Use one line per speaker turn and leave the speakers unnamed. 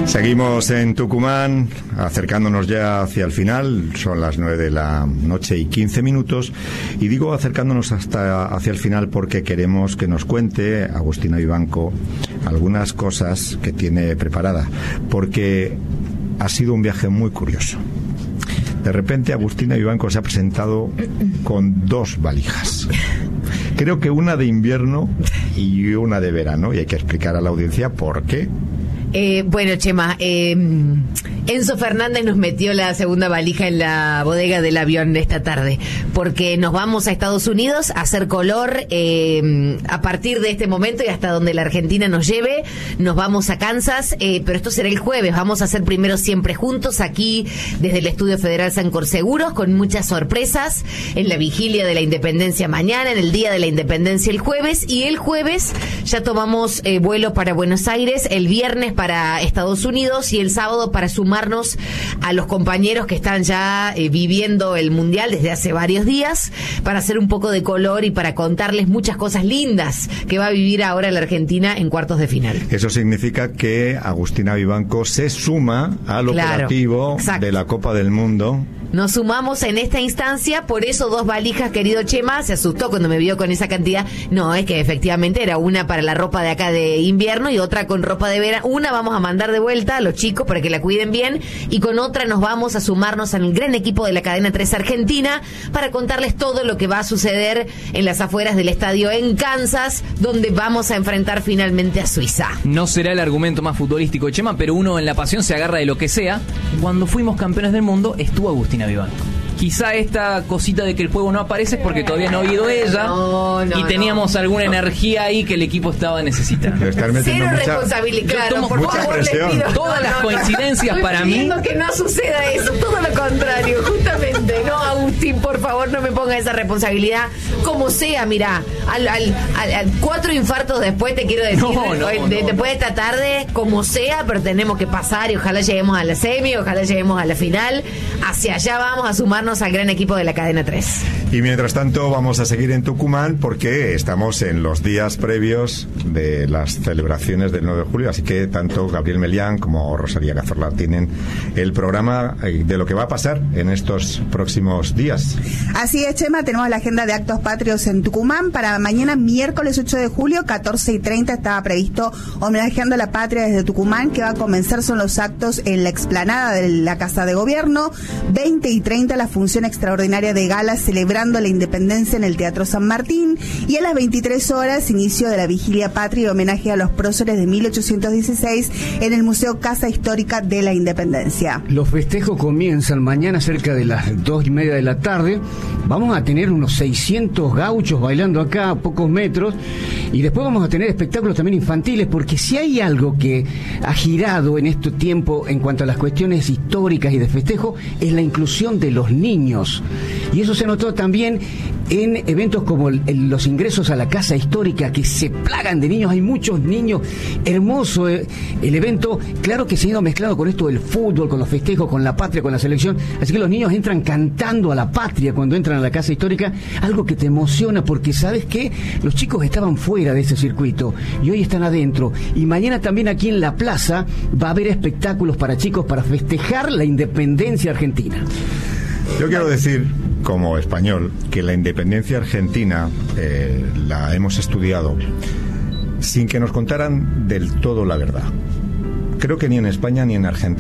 Seguimos en Tucumán, acercándonos ya hacia el final. Son las 9 de la noche y 15 minutos. Y digo acercándonos hacia el final porque queremos que nos cuente Agustina Vivanco algunas cosas que tiene preparada. Porque ha sido un viaje muy curioso. De repente Agustina Vivanco se ha presentado con 2 valijas. Creo que una de invierno y una de verano. Y hay que explicar a la audiencia por qué.
Bueno, Chema, Enzo Fernández nos metió la segunda valija en la bodega del avión esta tarde, porque nos vamos a Estados Unidos a hacer color a partir de este momento y hasta donde la Argentina nos lleve. Nos vamos a Kansas, pero esto será el jueves. Vamos a hacer primero siempre juntos aquí desde el Estudio Federal Sancor Seguros, con muchas sorpresas en la vigilia de la Independencia mañana, en el Día de la Independencia el jueves, y el jueves ya tomamos vuelo para Buenos Aires, el viernes para Estados Unidos y el sábado para sumarnos a los compañeros que están ya viviendo el Mundial desde hace varios días, para hacer un poco de color y para contarles muchas cosas lindas que va a vivir ahora la Argentina en cuartos de final.
Eso significa que Agustina Vivanco se suma al operativo de la Copa del Mundo.
Nos sumamos en esta instancia, por eso 2 valijas, querido Chema. Se asustó cuando me vio con esa cantidad. No, es que efectivamente era una para la ropa de acá de invierno y otra con ropa de verano. Una vamos a mandar de vuelta a los chicos para que la cuiden bien, y con otra nos vamos a sumarnos al gran equipo de la cadena 3 Argentina para contarles todo lo que va a suceder en las afueras del estadio en Kansas, donde vamos a enfrentar finalmente a Suiza.
No será el argumento más futbolístico, Chema, pero uno en la pasión se agarra de lo que sea. Cuando fuimos campeones del mundo estuvo Agustina Vivanco. Quizá esta cosita de que el juego no aparece es porque todavía no ha oído ella y teníamos alguna energía ahí que el equipo estaba necesitando.
Cero responsabilidad, claro, por favor, les pido.
Todas las coincidencias para mí.
Que no suceda eso, todo lo contrario, justamente. No, Agustín, por favor, no me ponga esa responsabilidad. Como sea, mirá, al 4 infartos después te quiero decir, después de esta tarde, como sea, pero tenemos que pasar y ojalá lleguemos a la semi, ojalá lleguemos a la final. Hacia allá vamos a sumarnos al gran equipo de la cadena 3.
Y mientras tanto vamos a seguir en Tucumán porque estamos en los días previos de las celebraciones del 9 de julio, así que tanto Gabriel Melián como Rosalía Cazorla tienen el programa de lo que va a pasar en estos próximos días.
Así es, Chema, tenemos la agenda de actos patrios en Tucumán. Para mañana, miércoles 8 de julio, 14:30, estaba previsto homenajeando a la patria desde Tucumán, que va a comenzar, son los actos en la explanada de la Casa de Gobierno. 20:30, la función extraordinaria de gala celebrando la independencia en el Teatro San Martín, y a las 23 horas inicio de la vigilia patria y homenaje a los próceres de 1816 en el Museo Casa Histórica de la Independencia.
Los festejos comienzan mañana cerca de las 2:30 de la tarde. Vamos a tener unos 600 gauchos bailando acá a pocos metros, y después vamos a tener espectáculos también infantiles, porque si hay algo que ha girado en este tiempo en cuanto a las cuestiones históricas y de festejo, es la inclusión de los niños, y eso se notó también en eventos como los ingresos a la Casa Histórica, que se plagan de niños. Hay muchos niños, hermoso el evento. Claro que se ha ido mezclado con esto del fútbol, con los festejos, con la patria, con la selección, así que los niños entran cantando a la patria cuando entran a la Casa Histórica, algo que te emociona, porque sabes que los chicos estaban fuera de ese circuito y hoy están adentro, y mañana también aquí en la plaza va a haber espectáculos para chicos para festejar la independencia argentina.
Yo quiero decir, como español, que la independencia argentina la hemos estudiado sin que nos contaran del todo la verdad. Creo que ni en España ni en Argentina